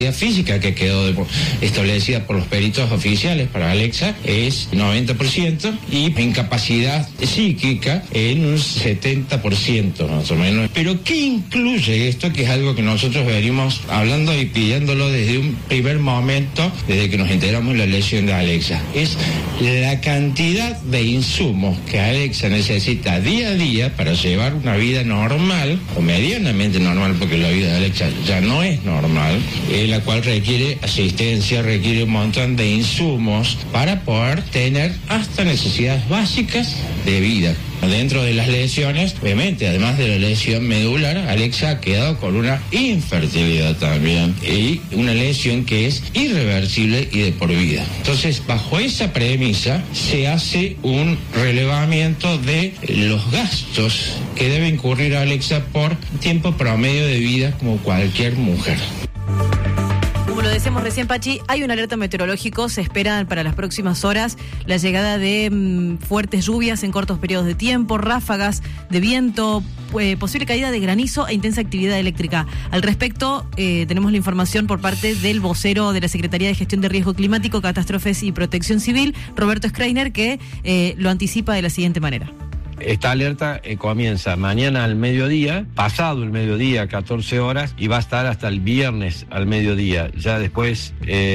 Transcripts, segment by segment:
física que quedó establecida por los peritos oficiales para Alexa es 90% y incapacidad psíquica en un 70% más o menos. Pero ¿qué incluye esto? Que es algo que nosotros venimos hablando y pidiéndolo desde un primer momento, desde que nos enteramos de la lesión de Alexa. Es la cantidad de insumos que Alexa necesita día a día para llevar una vida normal, o medianamente normal, porque la vida de Alexa ya no es normal, la cual requiere asistencia, requiere un montón de insumos para poder tener hasta necesidades básicas de vida. Dentro de las lesiones, obviamente, además de la lesión medular, Alexa ha quedado con una infertilidad también, y una lesión que es irreversible y de por vida. Entonces, bajo esa premisa, se hace un relevamiento de los gastos que debe incurrir Alexa por tiempo promedio de vida como cualquier mujer. Como lo decíamos recién, Pachi, hay un alerta meteorológico. Se esperan para las próximas horas la llegada de fuertes lluvias en cortos periodos de tiempo, ráfagas de viento, posible caída de granizo e intensa actividad eléctrica. Al respecto, tenemos la información por parte del vocero de la Secretaría de Gestión de Riesgo Climático, Catástrofes y Protección Civil, Roberto Schreiner, que lo anticipa de la siguiente manera. Esta alerta comienza mañana al mediodía, pasado el mediodía, 14 horas, y va a estar hasta el viernes al mediodía. Ya después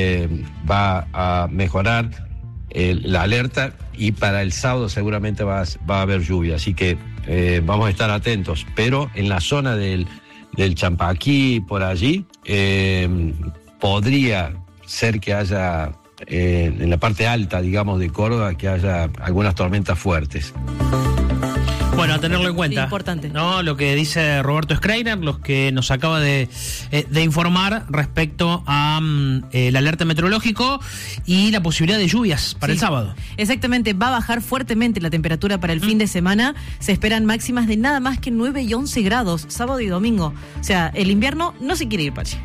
va a mejorar la alerta, y para el sábado seguramente va a haber lluvia. Así que vamos a estar atentos. Pero en la zona del Champaquí, por allí, podría ser que haya, en la parte alta, digamos, de Córdoba, que haya algunas tormentas fuertes. Bueno, a tenerlo en cuenta. Importante. ¿No? Lo que dice Roberto Schreiner, los que nos acaba de informar respecto a el alerta meteorológico y la posibilidad de lluvias para el sábado. Exactamente, va a bajar fuertemente la temperatura para el fin de semana. Se esperan máximas de nada más que 9 y 11 grados, sábado y domingo. O sea, el invierno no se quiere ir, Pachi.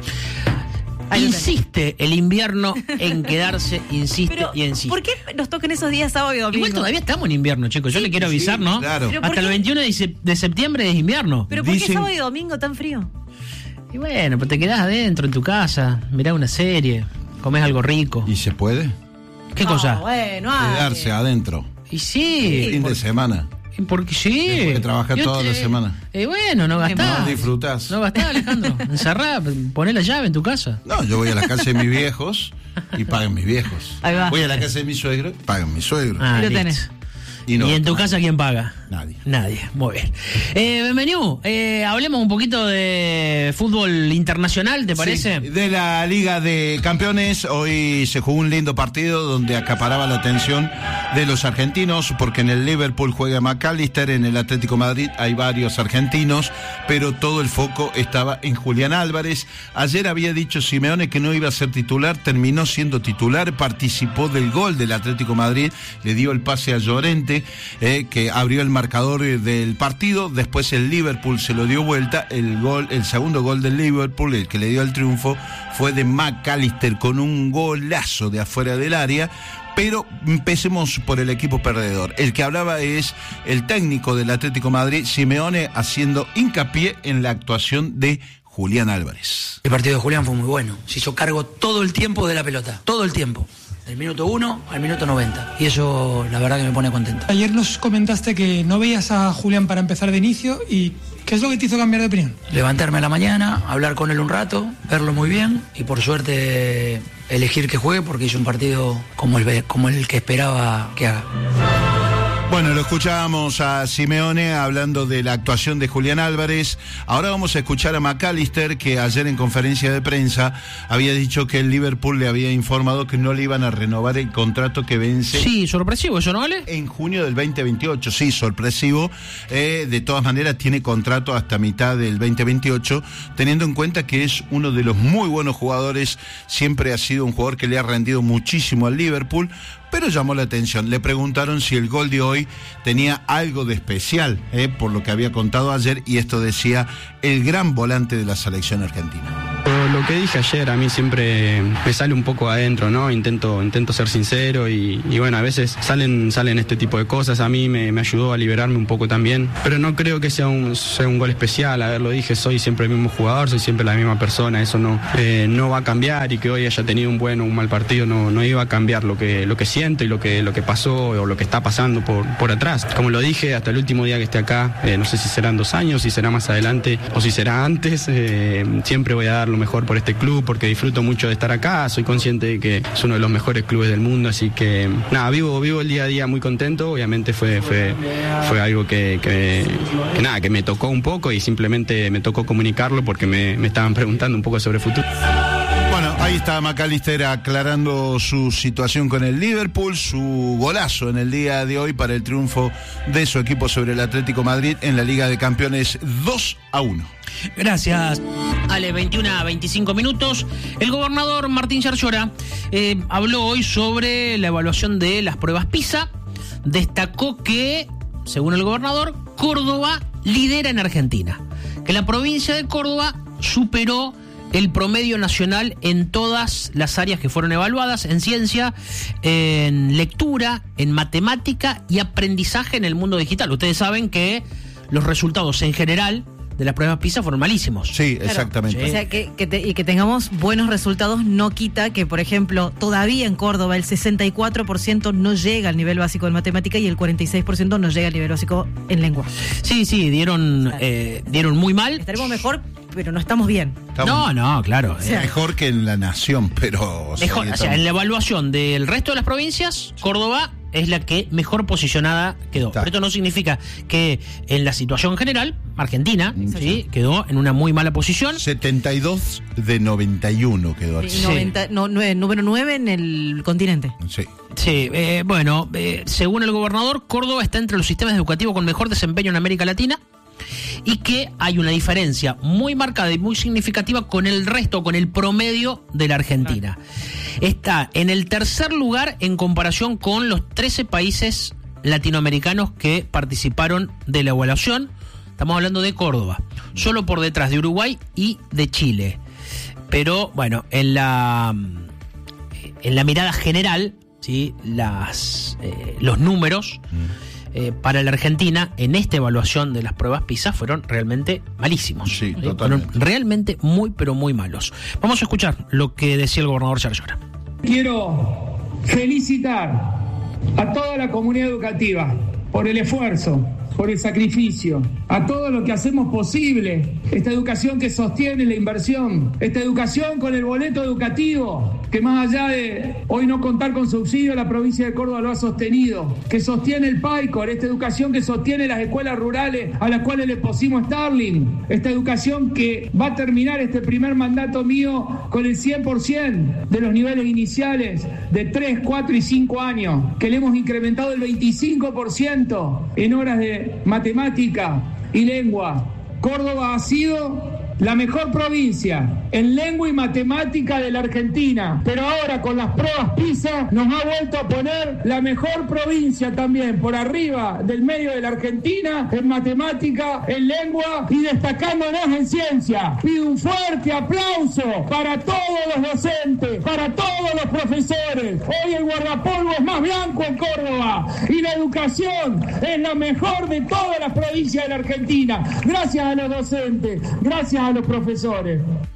Insiste el invierno en quedarse, insiste. Pero, y insiste. ¿por qué nos tocan esos días sábado y domingo? Igual todavía estamos en invierno, chicos. Yo le quiero avisar, ¿no? Claro. Hasta el 21 de septiembre es invierno. ¿Pero por qué sábado y domingo tan frío? Y bueno, pues te quedás adentro en tu casa, mirás una serie, comés algo rico. ¿Y se puede? ¿Qué cosa? Bueno, Quedarse adentro. Y sí. Fin de semana. Porque sí. Después de trabajar toda la semana. Bueno, no gastás. No disfrutás. No gastás, Alejandro. Encerrá, poné la llave en tu casa. No, yo voy a la casa de mis viejos y pagan mis viejos. Ahí va. Voy a la casa de mi suegro, pagan mi suegro. Lo listo. tenés. ¿Y en tu casa quién paga? Nadie. Muy bien. Bienvenido. Hablemos un poquito de fútbol internacional, ¿te parece? Sí, de la Liga de Campeones. Hoy se jugó un lindo partido donde acaparaba la atención de los argentinos, porque en el Liverpool juega McAllister, en el Atlético Madrid hay varios argentinos, pero todo el foco estaba en Julián Álvarez. Ayer había dicho Simeone que no iba a ser titular, terminó siendo titular, participó del gol del Atlético Madrid, le dio el pase a Llorente, que abrió el marcador del partido. Después el Liverpool se lo dio vuelta. El segundo gol del Liverpool, el que le dio el triunfo, fue de McAllister con un golazo de afuera del área. Pero empecemos por el equipo perdedor. El que hablaba es el técnico del Atlético Madrid, Simeone, haciendo hincapié en la actuación de Julián Álvarez. El partido de Julián fue muy bueno. Se hizo cargo todo el tiempo de la pelota. Todo el tiempo. Del minuto 1 al minuto 90. Y eso, la verdad, que me pone contento. Ayer nos comentaste que no veías a Julián para empezar de inicio. ¿Y qué es lo que te hizo cambiar de opinión? Levantarme a la mañana, hablar con él un rato, verlo muy bien y por suerte elegir que juegue, porque hizo un partido como el que esperaba que haga. Bueno, lo escuchábamos a Simeone hablando de la actuación de Julián Álvarez. Ahora vamos a escuchar a McAllister, que ayer en conferencia de prensa había dicho que el Liverpool le había informado que no le iban a renovar el contrato que vence. Sí, sorpresivo, ¿eso no vale? En junio del 2028, sí, sorpresivo. De todas maneras, tiene contrato hasta mitad del 2028, teniendo en cuenta que es uno de los muy buenos jugadores. Siempre ha sido un jugador que le ha rendido muchísimo al Liverpool, pero llamó la atención. Le preguntaron si el gol de hoy tenía algo de especial, por lo que había contado ayer, y esto decía el gran volante de la selección argentina. Lo lo que dije ayer, a mí siempre me sale un poco adentro, ¿no? Intento ser sincero y bueno, a veces salen este tipo de cosas. A mí me ayudó a liberarme un poco también, pero no creo que sea un gol especial. A ver, lo dije, soy siempre el mismo jugador, soy siempre la misma persona, eso no va a cambiar, y que hoy haya tenido un buen o un mal partido no iba a cambiar lo que siento y lo que pasó o lo que está pasando por atrás. Como lo dije, hasta el último día que esté acá, no sé si serán 2 años, si será más adelante o si será antes, siempre voy a dar lo mejor por este club, porque disfruto mucho de estar acá, soy consciente de que es uno de los mejores clubes del mundo, así que nada, vivo el día a día muy contento. Obviamente fue algo que me tocó un poco y simplemente me tocó comunicarlo porque me estaban preguntando un poco sobre el futuro. Bueno, ahí está McAllister aclarando su situación con el Liverpool, su golazo en el día de hoy para el triunfo de su equipo sobre el Atlético Madrid en la Liga de Campeones 2-1. Gracias, Ale. 21-25 minutos. El gobernador Martín Yarlora habló hoy sobre la evaluación de las pruebas PISA. Destacó que, según el gobernador, Córdoba lidera en Argentina, que la provincia de Córdoba superó el promedio nacional en todas las áreas que fueron evaluadas, en ciencia, en lectura, en matemática y aprendizaje en el mundo digital. Ustedes saben que los resultados en general de las pruebas PISA fueron malísimos. Sí, exactamente. Claro. O sea, que tengamos buenos resultados no quita que, por ejemplo, todavía en Córdoba el 64% no llega al nivel básico en matemática y el 46% no llega al nivel básico en lengua. Sí, dieron muy mal. Estaremos mejor, pero no estamos bien. No, claro. Mejor que en la nación, pero... Mejor, o sea, en la evaluación del resto de las provincias, Córdoba es la que mejor posicionada quedó. Pero esto no significa que en la situación general, Argentina quedó en una muy mala posición. 72 de 91 quedó aquí. Sí, número 9 en el continente. Sí. Según el gobernador, Córdoba está entre los sistemas educativos con mejor desempeño en América Latina, y que hay una diferencia muy marcada y muy significativa con el resto, con el promedio de la Argentina. Está en el tercer lugar en comparación con los 13 países latinoamericanos que participaron de la evaluación. Estamos hablando de Córdoba, solo por detrás de Uruguay y de Chile. Pero bueno, en la mirada general, ¿sí? Los números para la Argentina en esta evaluación de las pruebas PISA fueron realmente malísimos. Sí, totalmente. Fueron realmente muy, pero muy malos. Vamos a escuchar lo que decía el gobernador Yarlora. Quiero felicitar a toda la comunidad educativa por el esfuerzo, por el sacrificio, a todo lo que hacemos posible, esta educación que sostiene la inversión, esta educación con el boleto educativo, que más allá de hoy no contar con subsidio, la provincia de Córdoba lo ha sostenido, que sostiene el PAICOR, esta educación que sostiene las escuelas rurales a las cuales le pusimos Starling, esta educación que va a terminar este primer mandato mío con el 100% de los niveles iniciales de 3, 4 y 5 años, que le hemos incrementado el 25% en horas de matemática y lengua. Córdoba ha sido la mejor provincia en lengua y matemática de la Argentina, pero ahora con las pruebas PISA nos ha vuelto a poner la mejor provincia también, por arriba del medio de la Argentina, en matemática, en lengua y destacándonos en ciencia. Pido un fuerte aplauso para todos los docentes, para todos los profesores. Hoy el guardapolvo es más blanco en Córdoba y la educación es la mejor de todas las provincias de la Argentina. Gracias a los docentes, gracias a los profesores.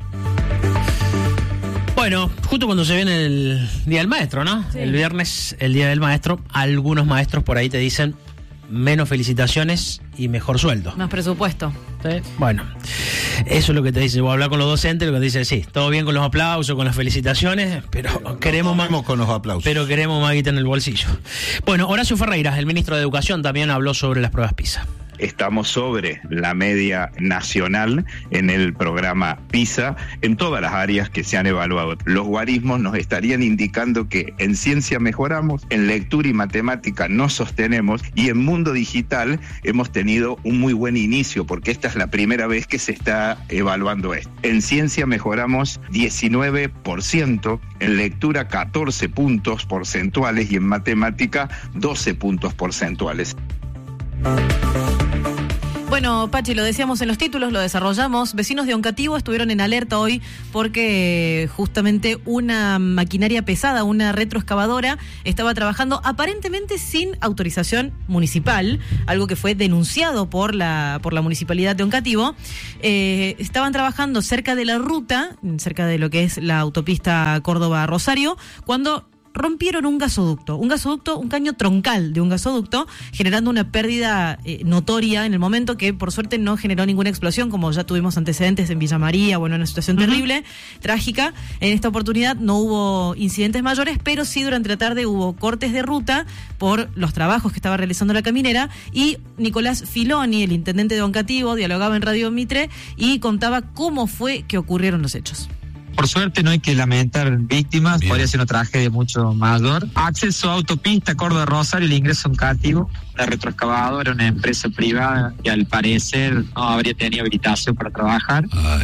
Bueno, justo cuando se viene el Día del Maestro, ¿no? Sí. El viernes, el Día del Maestro, algunos maestros por ahí te dicen menos felicitaciones y mejor sueldo. Más presupuesto. ¿Sí? Bueno, eso es lo que te dice. Voy a hablar con los docentes, lo que te dice, sí, todo bien con los aplausos, con las felicitaciones, pero queremos más. Con los aplausos. Pero queremos más guita en el bolsillo. Bueno, Horacio Ferreira, el ministro de Educación, también habló sobre las pruebas PISA. Estamos sobre la media nacional en el programa PISA en todas las áreas que se han evaluado. Los guarismos nos estarían indicando que en ciencia mejoramos, en lectura y matemática nos sostenemos y en mundo digital hemos tenido un muy buen inicio porque esta es la primera vez que se está evaluando esto. En ciencia mejoramos 19%, en lectura 14 puntos porcentuales y en matemática 12 puntos porcentuales. Bueno, Pachi, lo decíamos en los títulos, lo desarrollamos. Vecinos de Oncativo estuvieron en alerta hoy porque justamente una maquinaria pesada, una retroexcavadora, estaba trabajando aparentemente sin autorización municipal, algo que fue denunciado por la municipalidad de Oncativo. Estaban trabajando cerca de la ruta, cerca de lo que es la autopista Córdoba-Rosario, cuando rompieron un gasoducto, un caño troncal de un gasoducto, generando una pérdida notoria en el momento, que por suerte no generó ninguna explosión, como ya tuvimos antecedentes en Villa María, bueno, una situación terrible, trágica. En esta oportunidad no hubo incidentes mayores, pero sí durante la tarde hubo cortes de ruta por los trabajos que estaba realizando la caminera, y Nicolás Filoni, el intendente de Oncativo, dialogaba en Radio Mitre y contaba cómo fue que ocurrieron los hechos. Por suerte no hay que lamentar víctimas, podría ser una tragedia mucho mayor. Acceso a autopista Córdoba-Rosario, el ingreso a Oncativo. La retroexcavadora, una empresa privada que al parecer no habría tenido habilitación para trabajar.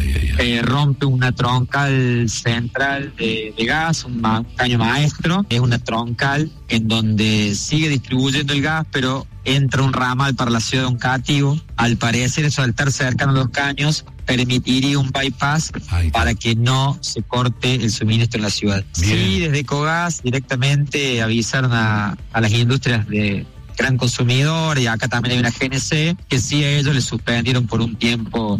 Rompe una troncal central de gas, un caño maestro. Es una troncal en donde sigue distribuyendo el gas, pero entra un ramal para la ciudad de Oncativo. Al parecer, eso al estar cercano a los caños permitiría un bypass para que no se corte el suministro en la ciudad. Bien. Sí, desde Ecogas directamente avisaron a las industrias de gran consumidor, y acá también hay una GNC, que sí a ellos les suspendieron por un tiempo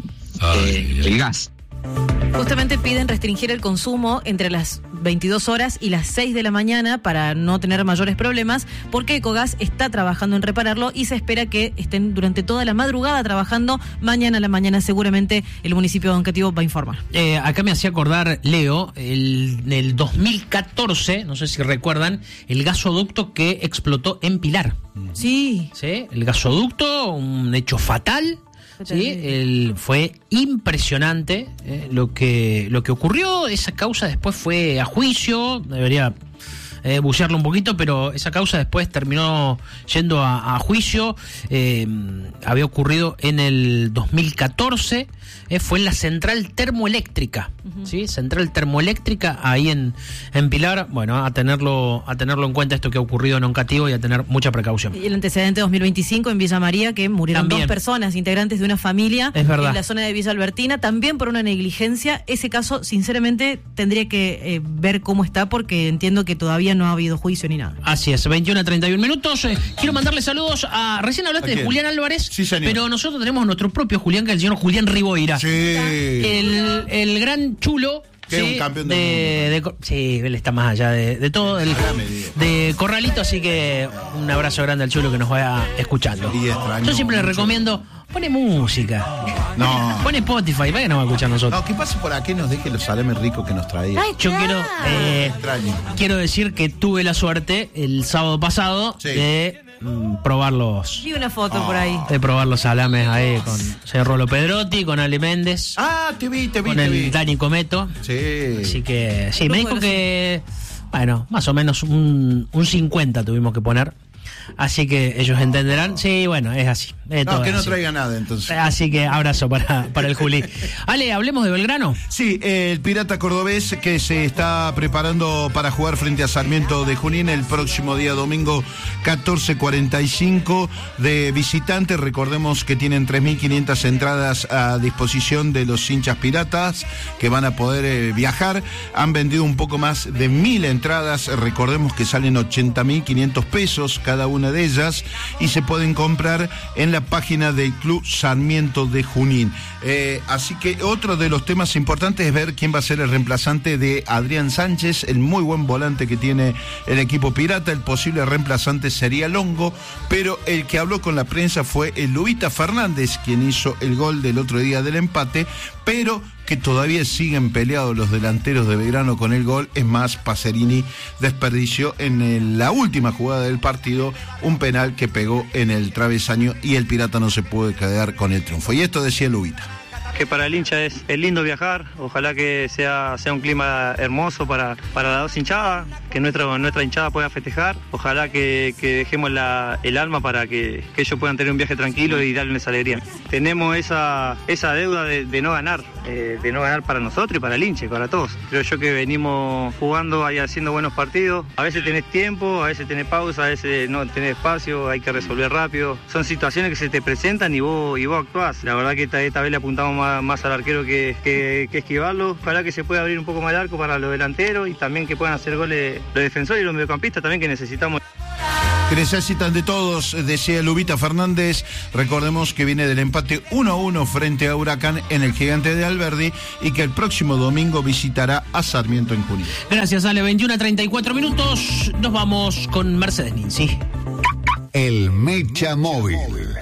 el gas. Justamente piden restringir el consumo entre las 22 horas y las 6 de la mañana para no tener mayores problemas, porque Ecogas está trabajando en repararlo y se espera que estén durante toda la madrugada trabajando. Mañana a la mañana seguramente el municipio de Oncativo va a informar. Acá me hacía acordar, Leo, en el 2014, no sé si recuerdan, el gasoducto que explotó en Pilar. Sí. ¿Sí? El gasoducto, un hecho fatal. Sí, fue impresionante lo que ocurrió. Esa causa después fue a juicio, debería bucearlo un poquito, pero esa causa después terminó yendo a juicio. Había ocurrido en el 2014, fue en la central termoeléctrica, ¿sí? Central termoeléctrica ahí en Pilar. Bueno, a tenerlo en cuenta esto que ha ocurrido en Oncativo, y a tener mucha precaución. Y el antecedente 2025 en Villa María, que murieron también 2 personas integrantes de una familia en la zona de Villa Albertina, también por una negligencia. Ese caso, sinceramente, tendría que ver cómo está, porque entiendo que todavía no ha habido juicio ni nada. Así es, 21:31. Quiero mandarle saludos recién hablaste de Julián Álvarez, sí, pero nosotros tenemos nuestro propio Julián, que es el señor Julián Riboira. Sí. El gran chulo. Que es un campeón del mundo. Sí, él está más allá de todo, de Corralito, así que un abrazo grande al chulo que nos vaya escuchando. Yo siempre le recomiendo, pone música. No. Pone Spotify, vaya que nos va a escuchar nosotros. No, que pase por aquí y nos deje los salames ricos que nos traía. Ay, yo quiero decir que tuve la suerte el sábado pasado de probar los... Vi una foto por ahí. De probar los salames ahí con señor Rolo Pedrotti, con Ale Méndez. Ah, te vi. Con el Dani Cometo. Sí. Así que, sí, me dijo que, bueno, más o menos un 50 tuvimos que poner. Así que ellos entenderán. Sí, bueno, es así. No, que no traiga nada, entonces. Así que abrazo para el Juli. Ale, ¿hablemos de Belgrano? Sí, el Pirata Cordobés, que se está preparando para jugar frente a Sarmiento de Junín el próximo día domingo 14:45 de visitante. Recordemos que tienen 3.500 entradas a disposición de los hinchas piratas que van a poder viajar. Han vendido un poco más de 1.000 entradas. Recordemos que salen 80.500 pesos cada una de ellas, y se pueden comprar en la página del Club Sarmiento de Junín. Así que otro de los temas importantes es ver quién va a ser el reemplazante de Adrián Sánchez, el muy buen volante que tiene el equipo pirata. El posible reemplazante sería Longo, pero el que habló con la prensa fue el Lubita Fernández, quien hizo el gol del otro día del empate, pero que todavía siguen peleados los delanteros de Belgrano con el gol. Es más, Pacerini desperdició en la última jugada del partido un penal que pegó en el travesaño, y el Pirata no se puede quedar con el triunfo. Y esto decía Lubita. que para el hincha es lindo viajar, ojalá que sea un clima hermoso para las dos hinchadas, que nuestra hinchada pueda festejar, ojalá que dejemos el alma para que ellos puedan tener un viaje tranquilo y darles alegría. Tenemos esa deuda de no ganar para nosotros y para el hincha, para todos. Creo yo que venimos jugando ahí haciendo buenos partidos, a veces tenés tiempo, a veces tenés pausa, a veces no tenés espacio, hay que resolver rápido, son situaciones que se te presentan y vos actuás. La verdad que esta vez le apuntamos más al arquero que esquivarlo, ojalá que se pueda abrir un poco más el arco para los delanteros y también que puedan hacer goles los defensores y los mediocampistas también que necesitamos. Que necesitan de todos, decía Lubita Fernández. Recordemos que viene del empate 1-1 frente a Huracán en el Gigante de Alberdi y que el próximo domingo visitará a Sarmiento en Junín. Gracias, Ale. 21:34 minutos. Nos vamos con Mercedes Ninzi. El Mecha Móvil.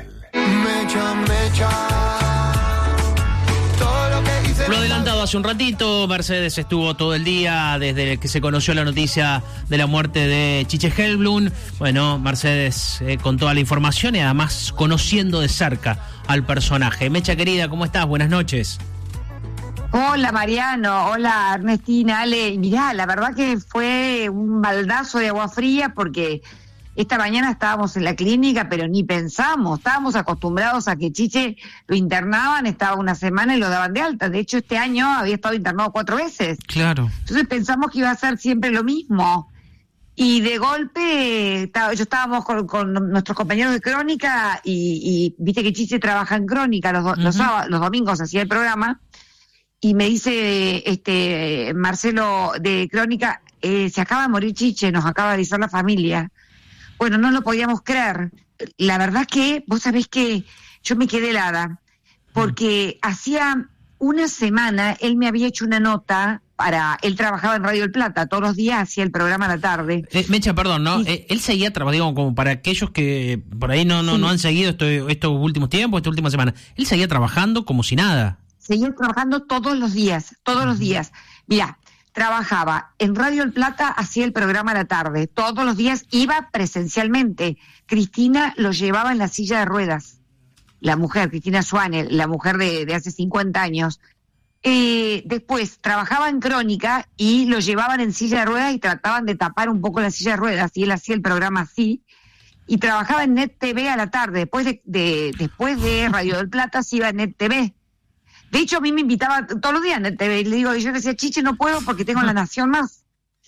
Lo adelantado hace un ratito, Mercedes estuvo todo el día desde que se conoció la noticia de la muerte de Chiche Helblum. Bueno, Mercedes con toda la información y además conociendo de cerca al personaje. Mecha querida, ¿cómo estás? Buenas noches. Hola Mariano, hola Ernestina, Ale. Mirá, la verdad que fue un baldazo de agua fría porque esta mañana estábamos en la clínica, pero ni pensamos, estábamos acostumbrados a que Chiche lo internaban, estaba una semana y lo daban de alta. De hecho, este año había estado internado 4 veces. Claro. Entonces pensamos que iba a ser siempre lo mismo. Y de golpe, yo estábamos con nuestros compañeros de Crónica y viste que Chiche trabaja en Crónica los domingos, hacía el programa, y me dice Marcelo de Crónica, se acaba de morir Chiche, nos acaba de avisar la familia. Bueno, no lo podíamos creer. La verdad que, vos sabés que yo me quedé helada, porque hacía una semana él me había hecho una nota él trabajaba en Radio El Plata, todos los días hacía el programa a la tarde. Mecha, perdón, ¿no? Sí. Él seguía trabajando, como para aquellos que por ahí no han seguido estos últimos tiempos, esta última semana, él seguía trabajando como si nada. Seguía trabajando todos los días. Mirá, trabajaba en Radio El Plata, hacía el programa a la tarde, todos los días iba presencialmente. Cristina lo llevaba en la silla de ruedas, la mujer, Cristina Suane, la mujer de hace 50 años. Después trabajaba en Crónica y lo llevaban en silla de ruedas y trataban de tapar un poco la silla de ruedas, y él hacía el programa así, y trabajaba en Net TV a la tarde. Después de Radio del Plata se iba a Net TV. De hecho, a mí me invitaba todos los días a Net TV, y yo le decía, Chiche, no puedo porque tengo La Nación Más.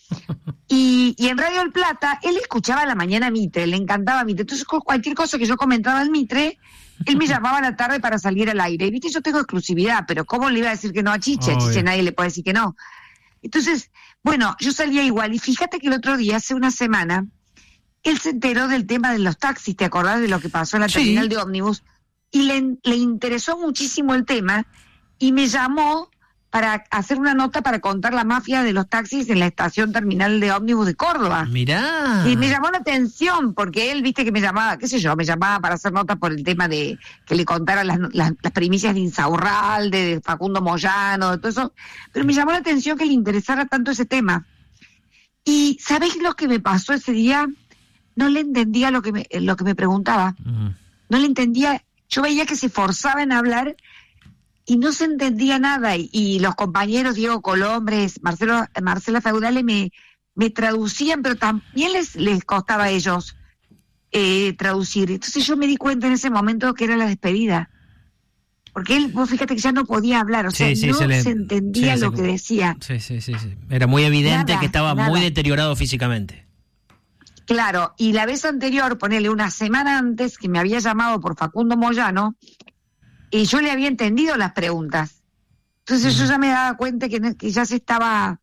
Y en Radio del Plata, él escuchaba a la mañana Mitre, le encantaba Mitre. Entonces, cualquier cosa que yo comentaba al Mitre, él me llamaba a la tarde para salir al aire. Y viste, yo tengo exclusividad, pero ¿cómo le iba a decir que no a Chiche? A Chiche nadie le puede decir que no. Entonces, bueno, yo salía igual. Y fíjate que el otro día, hace una semana, él se enteró del tema de los taxis, ¿te acordás de lo que pasó en la terminal de ómnibus? Y le interesó muchísimo el tema y me llamó para hacer una nota para contar la mafia de los taxis en la estación terminal de ómnibus de Córdoba. Mirá. Y me llamó la atención, porque él, viste que me llamaba, me llamaba para hacer nota por el tema de que le contara las primicias de Insaurralde, de Facundo Moyano, de todo eso, pero me llamó la atención que le interesara tanto ese tema. Y ¿sabés lo que me pasó ese día? No le entendía lo que me preguntaba. No le entendía, yo veía que se forzaba en hablar y no se entendía nada, y los compañeros Diego Colombres, Marcela Feudale me traducían, pero también les costaba a ellos traducir. Entonces yo me di cuenta en ese momento que era la despedida, porque él, vos fíjate que ya no podía hablar, no se entendía lo que decía. Sí. Era muy evidente que estaba muy deteriorado físicamente. Claro, y la vez anterior, ponele una semana antes, que me había llamado por Facundo Moyano, y yo le había entendido las preguntas. Entonces yo ya me daba cuenta que ya se estaba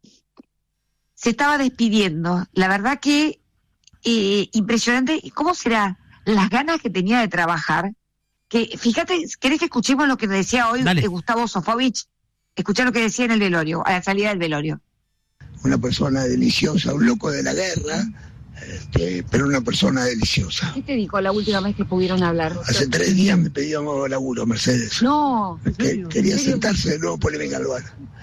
despidiendo. La verdad que impresionante. ¿Cómo será? Las ganas que tenía de trabajar. Que fíjate, ¿querés que escuchemos lo que decía hoy Gustavo Sofovich? Escuchá lo que decía en el velorio, a la salida del velorio. Una persona deliciosa, un loco de la guerra, pero una persona deliciosa. ¿Qué te dijo la última vez que pudieron hablar? Hace 3 días me pedía un laburo, Mercedes. No. Quería sentarse de nuevo por el Galván.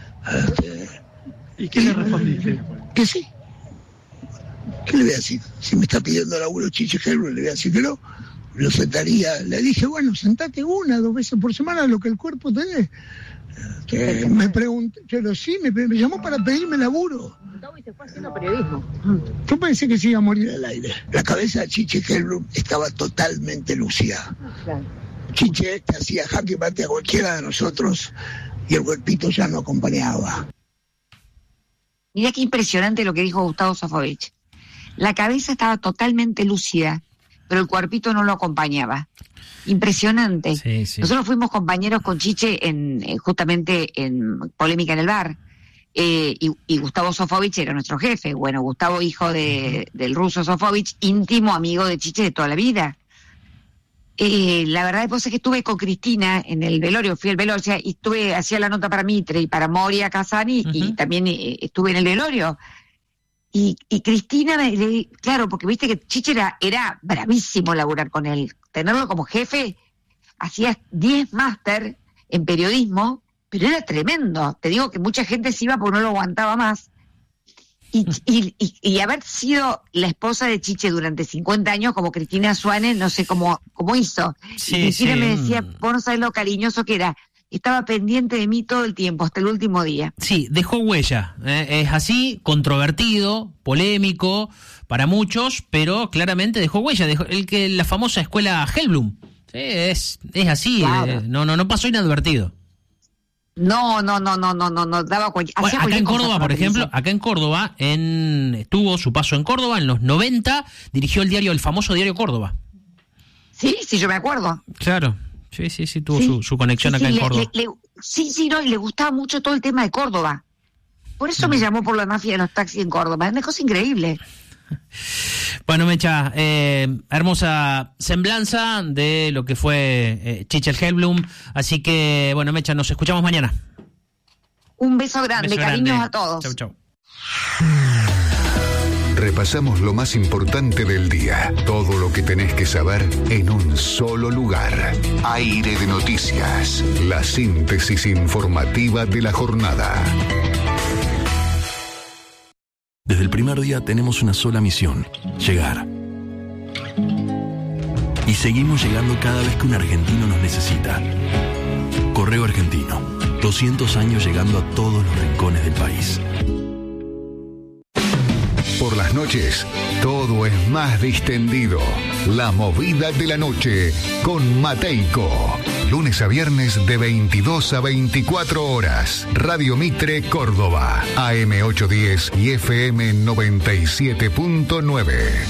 ¿Y qué le respondiste? Que sí. ¿Qué le voy a decir? Si me está pidiendo laburo Chiche Helblum, le voy a decir que no. lo sentaría. Le dije, bueno, sentate 1 o 2 veces por semana, lo que el cuerpo te dé. Me pregunté, me llamó para pedirme laburo. Y se fue haciendo periodismo. Yo pensé que se iba a morir al aire. La cabeza de Chiche Helblum estaba totalmente lucida. Claro. Chiche hacía jaque mate a cualquiera de nosotros y el cuerpito ya no acompañaba. Mirá qué impresionante lo que dijo Gustavo Sofovich. La cabeza estaba totalmente lúcida, pero el cuerpito no lo acompañaba. Impresionante. Sí. Nosotros fuimos compañeros con Chiche justamente en Polémica en el Bar. Y Gustavo Sofovich era nuestro jefe. Bueno, Gustavo, hijo del ruso Sofovich, íntimo amigo de Chiche de toda la vida. La verdad es que estuve con Cristina en el velorio, fui al velorio, o sea, y hacía la nota para Mitre y para Moria Casani, y también estuve en el velorio. Y Cristina, claro, porque viste que Chiche era bravísimo laburar con él. Tenerlo como jefe, hacía 10 máster en periodismo, pero era tremendo. Te digo que mucha gente se iba porque no lo aguantaba más. Y haber sido la esposa de Chiche durante 50 años, como Cristina Suárez, no sé cómo hizo. Sí, y Cristina me sí. decía, vos no sabés lo cariñoso que era. Estaba pendiente de mí todo el tiempo, hasta el último día. Sí, dejó huella. Es así, controvertido, polémico para muchos, pero claramente dejó huella. La famosa escuela Helblum. Sí, es así. Claro. No pasó inadvertido. No, daba cualquier... Bueno, acá en Córdoba, por ejemplo, tuvo su paso en Córdoba en los 90, dirigió el famoso diario Córdoba. Sí, yo me acuerdo. Claro, sí, tuvo su conexión acá en Córdoba. Y le gustaba mucho todo el tema de Córdoba. Por eso me llamó por la mafia de los taxis en Córdoba. Es una cosa increíble. Bueno, Mecha, hermosa semblanza de lo que fue Chiche Helblum. Así que, bueno, Mecha, nos escuchamos mañana. Un beso grande, cariños a todos. Chau. Repasamos lo más importante del día. Todo lo que tenés que saber en un solo lugar. Aire de Noticias. La síntesis informativa de la jornada. Desde el primer día tenemos una sola misión: llegar. Y seguimos llegando cada vez que un argentino nos necesita. Correo Argentino, 200 años llegando a todos los rincones del país. Por las noches, todo es más distendido. La movida de la noche con Mateico. Lunes a viernes de 22 a 24 horas. Radio Mitre, Córdoba. AM 810 y FM 97.9.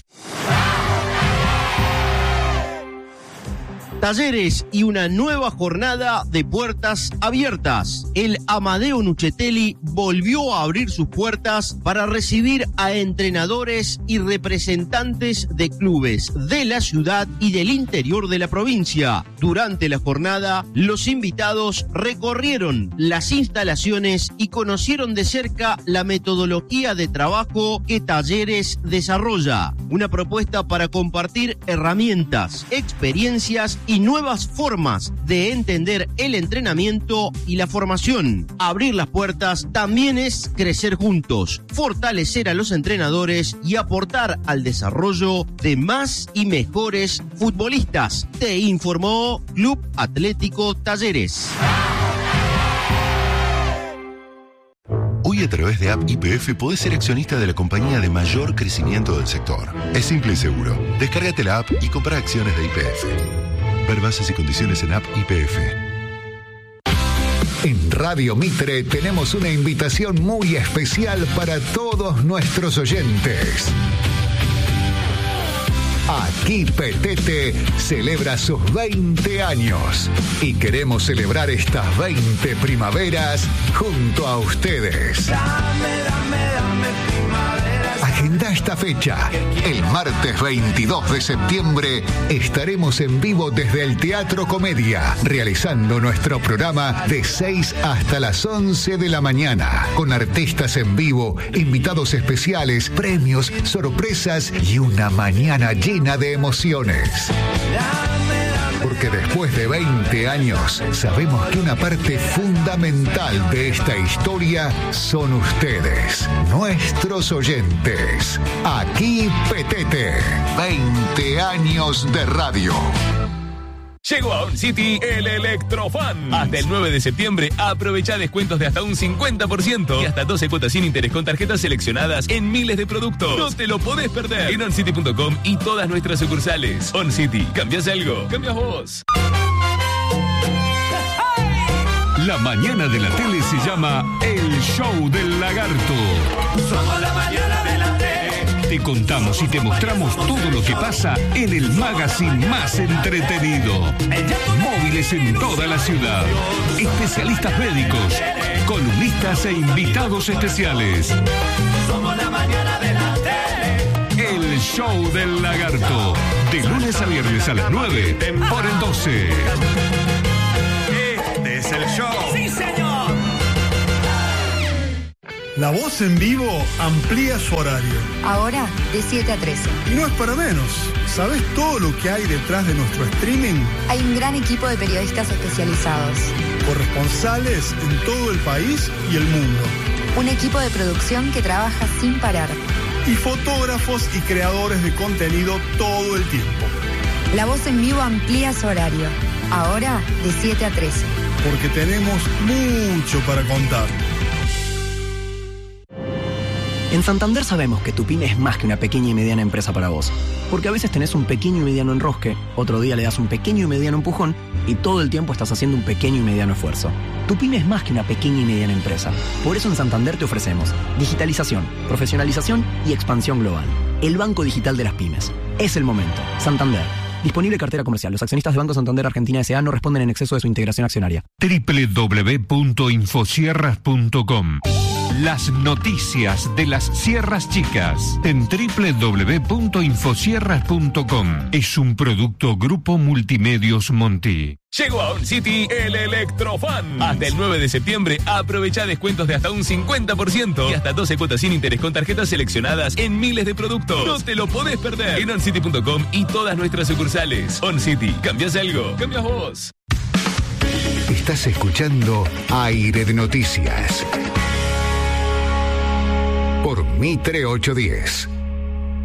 Talleres y una nueva jornada de puertas abiertas. El Amadeo Nuccetelli volvió a abrir sus puertas para recibir a entrenadores y representantes de clubes de la ciudad y del interior de la provincia. Durante la jornada, los invitados recorrieron las instalaciones y conocieron de cerca la metodología de trabajo que Talleres desarrolla. Una propuesta para compartir herramientas, experiencias y nuevas formas de entender el entrenamiento y la formación. Abrir las puertas también es crecer juntos, fortalecer a los entrenadores y aportar al desarrollo de más y mejores futbolistas. Te informó Club Atlético Talleres. Hoy a través de App YPF podés ser accionista de la compañía de mayor crecimiento del sector. Es simple y seguro. Descárgate la app y compra acciones de YPF. Ver bases y condiciones en App YPF. En Radio Mitre tenemos una invitación muy especial para todos nuestros oyentes. Aquí Petete celebra sus 20 años y queremos celebrar estas 20 primaveras junto a ustedes. Agenda esta fecha. El martes 22 de septiembre estaremos en vivo desde el Teatro Comedia, realizando nuestro programa de 6 hasta las 11 de la mañana, con artistas en vivo, invitados especiales, premios, sorpresas y una mañana llena de emociones. porque después de 20 años sabemos que una parte fundamental de esta historia son ustedes, nuestros oyentes. Aquí Petete, 20 años de radio. Llegó a OnCity el Electrofan. Hasta el 9 de septiembre aprovecha descuentos de hasta un 50% y hasta 12 cuotas sin interés con tarjetas seleccionadas en miles de productos. No te lo podés perder en oncity.com y todas nuestras sucursales. OnCity, ¿cambias algo? Cambias vos. La mañana de la tele se llama El Show del Lagarto. Somos la mañana de la tele. Te contamos y te mostramos todo lo que pasa en el magazine más entretenido. Móviles en toda la ciudad. Especialistas médicos, columnistas e invitados especiales. Somos la mañana de la tele. El Show del Lagarto. De lunes a viernes a las 9 por el 12. Este es el show. ¡Sí, señor! La Voz en Vivo amplía su horario. Ahora de 7 a 13. Y no es para menos. ¿Sabes todo lo que hay detrás de nuestro streaming? Hay un gran equipo de periodistas especializados. Corresponsales en todo el país y el mundo. Un equipo de producción que trabaja sin parar. Y fotógrafos y creadores de contenido todo el tiempo. La Voz en Vivo amplía su horario. Ahora de 7 a 13. Porque tenemos mucho para contar. En Santander sabemos que tu pyme es más que una pequeña y mediana empresa para vos. Porque a veces tenés un pequeño y mediano enrosque, otro día le das un pequeño y mediano empujón y todo el tiempo estás haciendo un pequeño y mediano esfuerzo. Tu pyme es más que una pequeña y mediana empresa. Por eso en Santander te ofrecemos digitalización, profesionalización y expansión global. El Banco Digital de las Pymes. Es el momento. Santander. Disponible cartera comercial. Los accionistas de Banco Santander Argentina S.A. no responden en exceso de su integración accionaria. www.infosierras.com. Las noticias de las Sierras Chicas en www.infosierras.com. Es un producto Grupo Multimedios Monti. Llegó a OnCity el Electrofan. Hasta el 9 de septiembre aprovecha descuentos de hasta un 50% y hasta 12 cuotas sin interés con tarjetas seleccionadas en miles de productos. No te lo podés perder en oncity.com y todas nuestras sucursales. OnCity, ¿cambias algo? Cambias vos. Estás escuchando Aire de Noticias por Mitre 810.